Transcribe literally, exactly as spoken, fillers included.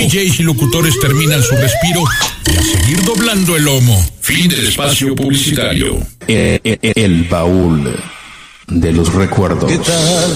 D Js y locutores terminan su respiro y a seguir doblando el lomo. Fin del espacio publicitario. El, el, el baúl de los recuerdos. ¿Qué tal?